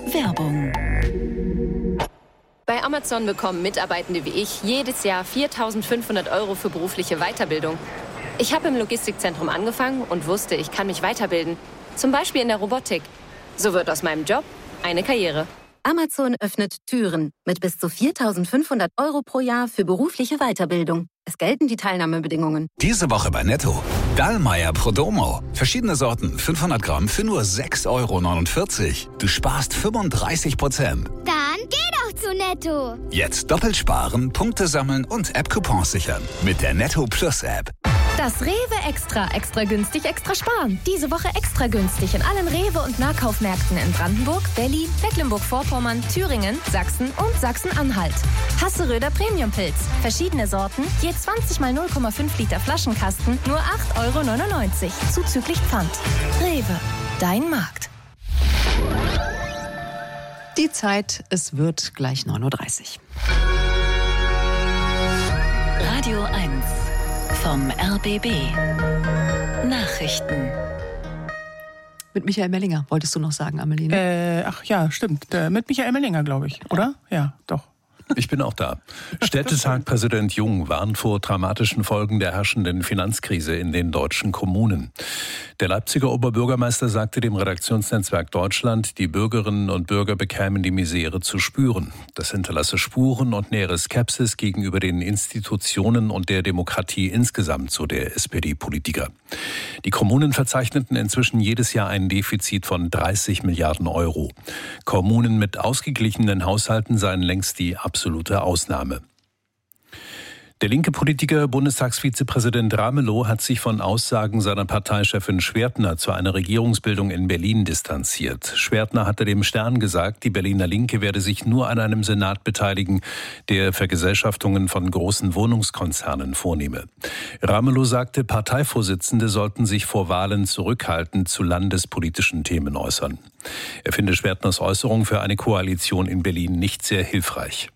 Werbung. Bei Amazon bekommen Mitarbeitende wie ich jedes Jahr 4.500 € für berufliche Weiterbildung. Ich habe im Logistikzentrum angefangen und wusste, ich kann mich weiterbilden. Zum Beispiel in der Robotik. So wird aus meinem Job eine Karriere. Amazon öffnet Türen mit bis zu 4.500 € pro Jahr für berufliche Weiterbildung. Es gelten die Teilnahmebedingungen. Diese Woche bei Netto. Dallmayr Prodomo. Verschiedene Sorten, 500 Gramm für nur 6,49 €. Du sparst 35%. Dann geh doch zu Netto. Jetzt doppelt sparen, Punkte sammeln und App-Coupons sichern. Mit der Netto Plus App. Das Rewe Extra. Extra günstig, extra sparen. Diese Woche extra günstig in allen Rewe- und Nahkaufmärkten in Brandenburg, Berlin, Mecklenburg-Vorpommern, Thüringen, Sachsen und Sachsen-Anhalt. Hasseröder Premiumpilz. Verschiedene Sorten, je 20 mal 0,5 Liter Flaschenkasten, nur 8,99 € zuzüglich Pfand. Rewe, dein Markt. Die Zeit, es wird gleich 9:30 Uhr. Radio 1 vom RBB. Nachrichten. Mit Michael Mellinger, wolltest du noch sagen, Amelie? Ach ja, stimmt. Mit Michael Mellinger, glaube ich, oder? Ja, doch. Ich bin auch da. Städtetag-Präsident Jung warnt vor dramatischen Folgen der herrschenden Finanzkrise in den deutschen Kommunen. Der Leipziger Oberbürgermeister sagte dem Redaktionsnetzwerk Deutschland, die Bürgerinnen und Bürger bekämen die Misere zu spüren. Das hinterlasse Spuren und nähere Skepsis gegenüber den Institutionen und der Demokratie insgesamt, so der SPD-Politiker. Die Kommunen verzeichneten inzwischen jedes Jahr ein Defizit von 30 Milliarden €. Kommunen mit ausgeglichenen Haushalten seien längst die absolute Ausnahme. Der linke Politiker, Bundestagsvizepräsident Ramelow, hat sich von Aussagen seiner Parteichefin Schwertner zu einer Regierungsbildung in Berlin distanziert. Schwertner hatte dem Stern gesagt, die Berliner Linke werde sich nur an einem Senat beteiligen, der Vergesellschaftungen von großen Wohnungskonzernen vornehme. Ramelow sagte, Parteivorsitzende sollten sich vor Wahlen zurückhaltend zu landespolitischen Themen äußern. Er finde Schwertners Äußerung für eine Koalition in Berlin nicht sehr hilfreich.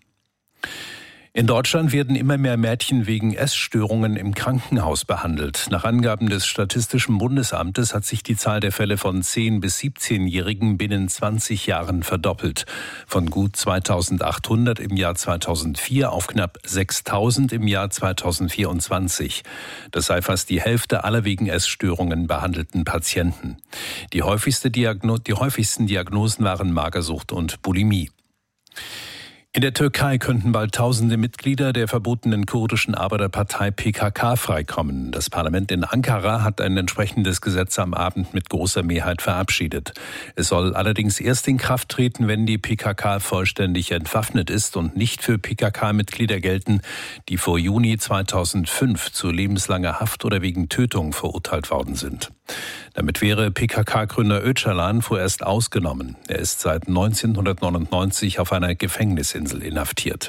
In Deutschland werden immer mehr Mädchen wegen Essstörungen im Krankenhaus behandelt. Nach Angaben des Statistischen Bundesamtes hat sich die Zahl der Fälle von 10- bis 17-Jährigen binnen 20 Jahren verdoppelt. Von gut 2.800 im Jahr 2004 auf knapp 6.000 im Jahr 2024. Das sei fast die Hälfte aller wegen Essstörungen behandelten Patienten. Die häufigsten Diagnosen waren Magersucht und Bulimie. In der Türkei könnten bald tausende Mitglieder der verbotenen kurdischen Arbeiterpartei PKK freikommen. Das Parlament in Ankara hat ein entsprechendes Gesetz am Abend mit großer Mehrheit verabschiedet. Es soll allerdings erst in Kraft treten, wenn die PKK vollständig entwaffnet ist und nicht für PKK-Mitglieder gelten, die vor Juni 2005 zu lebenslanger Haft oder wegen Tötung verurteilt worden sind. Damit wäre PKK-Gründer Öcalan vorerst ausgenommen. Er ist seit 1999 auf einer Gefängnisinsel inhaftiert.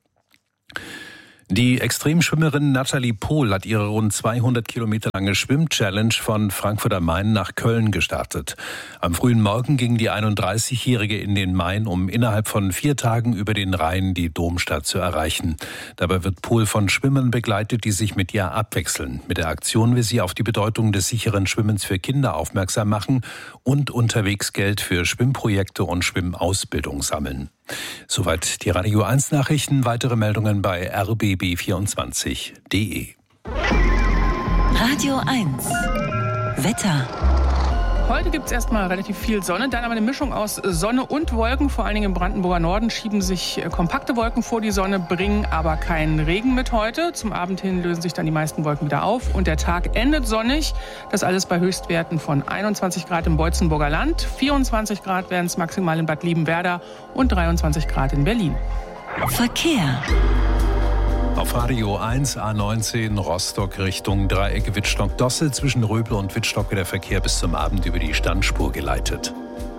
Die Extremschwimmerin Nathalie Pohl hat ihre rund 200 Kilometer lange Schwimm-Challenge von Frankfurt am Main nach Köln gestartet. Am frühen Morgen ging die 31-Jährige in den Main, um innerhalb von 4 Tagen über den Rhein die Domstadt zu erreichen. Dabei wird Pohl von Schwimmern begleitet, die sich mit ihr abwechseln. Mit der Aktion will sie auf die Bedeutung des sicheren Schwimmens für Kinder aufmerksam machen und unterwegs Geld für Schwimmprojekte und Schwimmausbildung sammeln. Soweit die Radio 1 Nachrichten. Weitere Meldungen bei rbb24.de. Radio 1 Wetter. Heute gibt es erstmal relativ viel Sonne, dann aber eine Mischung aus Sonne und Wolken. Vor allen Dingen im Brandenburger Norden schieben sich kompakte Wolken vor die Sonne, bringen aber keinen Regen mit heute. Zum Abend hin lösen sich dann die meisten Wolken wieder auf und der Tag endet sonnig. Das alles bei Höchstwerten von 21 Grad im Beutzenburger Land, 24 Grad werden es maximal in Bad Liebenwerda und 23 Grad in Berlin. Verkehr. Auf Radio 1 A19 Rostock Richtung Dreieck Wittstock-Dossel. Zwischen Röbel und Wittstock wird der Verkehr bis zum Abend über die Standspur geleitet.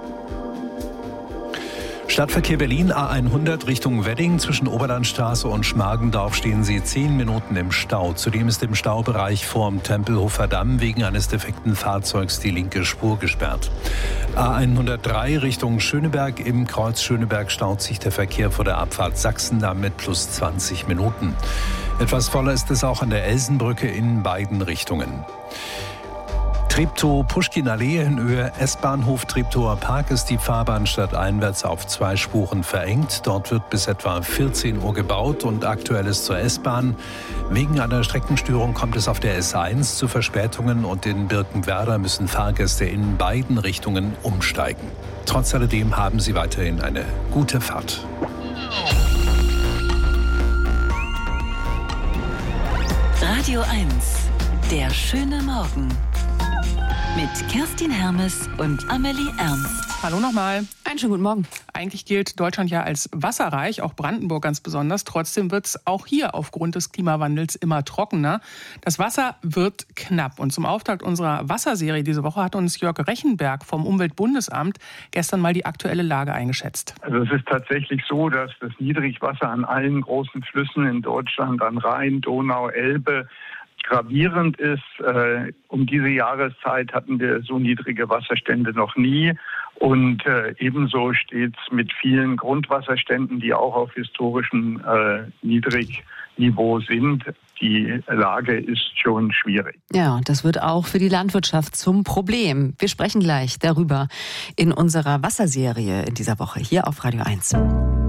Stadtverkehr Berlin A100 Richtung Wedding. Zwischen Oberlandstraße und Schmargendorf stehen Sie 10 Minuten im Stau. Zudem ist im Staubereich vorm Tempelhofer Damm wegen eines defekten Fahrzeugs die linke Spur gesperrt. A103 Richtung Schöneberg. Im Kreuz Schöneberg staut sich der Verkehr vor der Abfahrt Sachsendamm mit plus 20 Minuten. Etwas voller ist es auch an der Elsenbrücke in beiden Richtungen. Treptow-Puschkin-Allee in Höhe S-Bahnhof Treptower Park ist die Fahrbahn stadteinwärts auf 2 Spuren verengt. Dort wird bis etwa 14 Uhr gebaut und aktuell ist zur S-Bahn. Wegen einer Streckenstörung kommt es auf der S1 zu Verspätungen und in Birkenwerder müssen Fahrgäste in beiden Richtungen umsteigen. Trotz alledem haben sie weiterhin eine gute Fahrt. Radio 1, der schöne Morgen. Mit Kerstin Hermes und Amelie Ernst. Hallo nochmal. Einen schönen guten Morgen. Eigentlich gilt Deutschland ja als wasserreich, auch Brandenburg ganz besonders. Trotzdem wird es auch hier aufgrund des Klimawandels immer trockener. Das Wasser wird knapp. Und zum Auftakt unserer Wasserserie diese Woche hat uns Jörg Rechenberg vom Umweltbundesamt gestern mal die aktuelle Lage eingeschätzt. Also es ist tatsächlich so, dass das Niedrigwasser an allen großen Flüssen in Deutschland, an Rhein, Donau, Elbe, gravierend ist. Um diese Jahreszeit hatten wir so niedrige Wasserstände noch nie. Und ebenso steht es mit vielen Grundwasserständen, die auch auf historischem Niedrigniveau sind. Die Lage ist schon schwierig. Ja, und das wird auch für die Landwirtschaft zum Problem. Wir sprechen gleich darüber in unserer Wasserserie in dieser Woche hier auf Radio 1.